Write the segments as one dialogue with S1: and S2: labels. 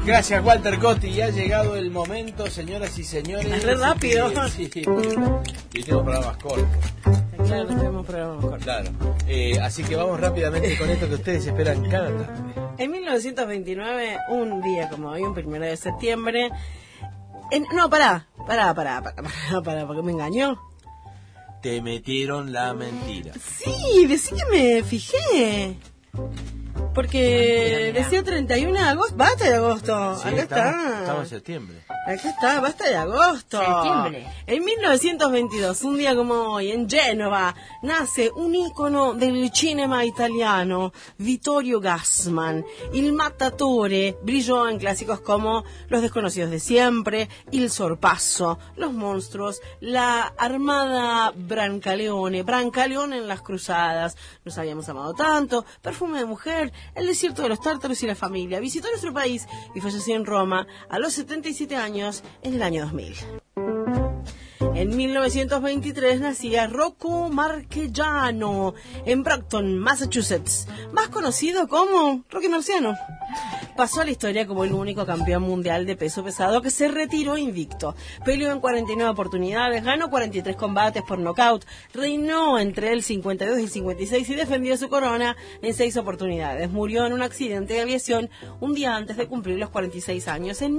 S1: Gracias, Walter Cotti. Y ha llegado el momento, señoras y señores.
S2: Es re rápido.
S1: Sí. Y tengo programas cortos.
S2: Claro, tenemos programas cortos.
S1: Claro. Así que vamos rápidamente con esto que ustedes esperan cada tarde.
S2: En 1929, un día como hoy, un 1 de septiembre... No, pará, porque me engañó.
S1: Te metieron la mentira.
S2: Sí, decí que me fijé. Porque decía 31 de agosto. Basta de agosto.
S1: Sí,
S2: Acá está.
S1: Estamos en septiembre.
S2: Acá está, basta de agosto.
S3: Septiembre.
S2: En 1922, un día como hoy, en Génova, nace un ícono del cinema italiano, Vittorio Gassman. Il Mattatore brilló en clásicos como Los desconocidos de siempre, Il sorpasso, Los monstruos, La armada Brancaleone en las cruzadas, Nos habíamos amado tanto, Perfume de mujer, El desierto de los tártaros y la familia. Visitó nuestro país y falleció en Roma a los 77 años en el año 2000. En 1923 nacía Rocco Marchigiano en Brockton, Massachusetts, más conocido como Rocky Marciano. Pasó a la historia como el único campeón mundial de peso pesado que se retiró invicto. Peleó en 49 oportunidades, ganó 43 combates por nocaut, reinó entre el 52 y el 56 y defendió su corona en 6 oportunidades. Murió en un accidente de aviación un día antes de cumplir los 46 años, en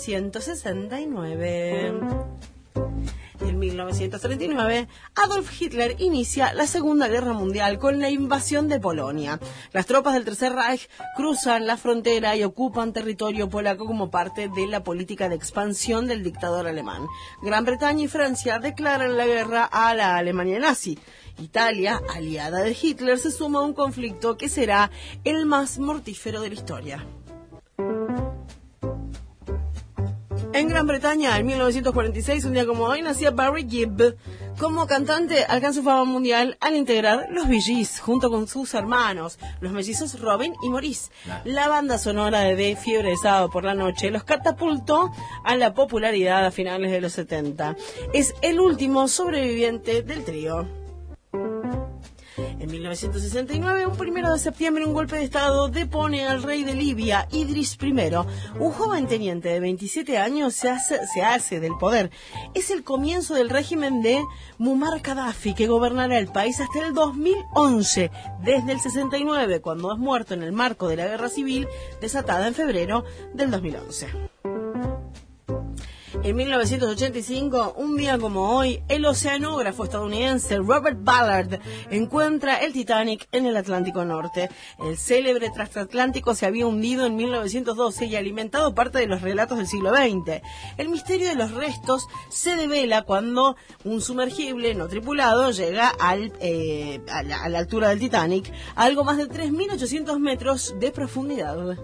S2: 1969. En 1939, Adolf Hitler inicia la Segunda Guerra Mundial con la invasión de Polonia. Las tropas del Tercer Reich cruzan la frontera y ocupan territorio polaco como parte de la política de expansión del dictador alemán. Gran Bretaña y Francia declaran la guerra a la Alemania nazi. Italia, aliada de Hitler, se suma a un conflicto que será el más mortífero de la historia. En Gran Bretaña, en 1946, un día como hoy, nacía Barry Gibb. Como cantante, alcanzó fama mundial al integrar los Bee Gees, junto con sus hermanos, los mellizos Robin y Maurice. La banda sonora de Fiebre de Sábado por la Noche los catapultó a la popularidad a finales de los 70. Es el último sobreviviente del trío. En 1969, un 1 de septiembre, un golpe de Estado depone al rey de Libia, Idris I. Un joven teniente de 27 años se hace del poder. Es el comienzo del régimen de Muammar Gaddafi, que gobernará el país hasta el 2011, desde el 69, cuando es muerto en el marco de la guerra civil desatada en febrero del 2011. En 1985, un día como hoy, el oceanógrafo estadounidense Robert Ballard encuentra el Titanic en el Atlántico Norte. El célebre transatlántico se había hundido en 1912 y alimentado parte de los relatos del siglo XX. El misterio de los restos se devela cuando un sumergible no tripulado llega a la altura del Titanic, a algo más de 3.800 metros de profundidad.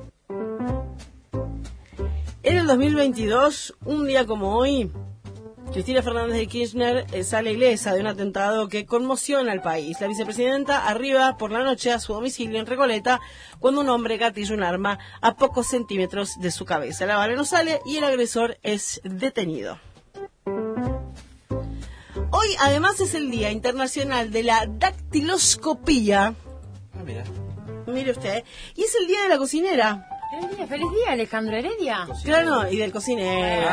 S2: En el 2022, un día como hoy, Cristina Fernández de Kirchner sale ilesa de un atentado que conmociona al país. La vicepresidenta arriba por la noche a su domicilio en Recoleta cuando un hombre gatilla un arma a pocos centímetros de su cabeza. La bala no sale y el agresor es detenido. Hoy además es el Día Internacional de la Dactiloscopía.
S1: Mira.
S2: Mire usted. Y es el Día de la Cocinera.
S3: Feliz día, Alejandro Heredia.
S2: Claro, y del cocinero.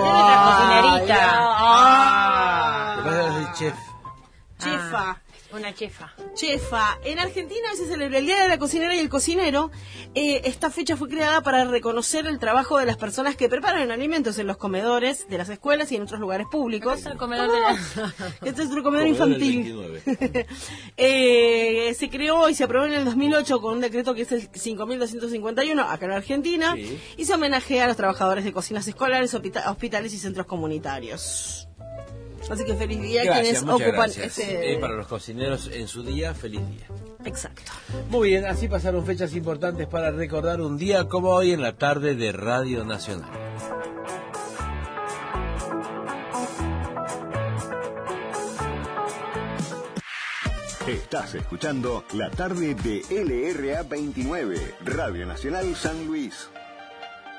S3: Cocinerita.
S1: Lo que pasa es el chef.
S2: Chefa.
S3: Una chefa.
S2: Chefa. En Argentina se celebra el Día de la Cocinera y el Cocinero. Esta fecha fue creada para reconocer el trabajo de las personas que preparan alimentos en los comedores de las escuelas y en otros lugares públicos.
S3: Este es el comedor
S2: Este es el comedor infantil. Se creó y se aprobó en el 2008 con un decreto que es el 5.251 acá en Argentina, sí. Y se homenajea a los trabajadores de cocinas escolares, hospitales y centros comunitarios. Así que feliz día.
S1: Gracias,
S2: quienes ocupan
S1: para los cocineros en su día, feliz día.
S2: Exacto.
S1: Muy bien, así pasaron fechas importantes para recordar un día como hoy en la tarde de Radio Nacional.
S4: Estás escuchando la tarde de LRA 29, Radio Nacional San Luis.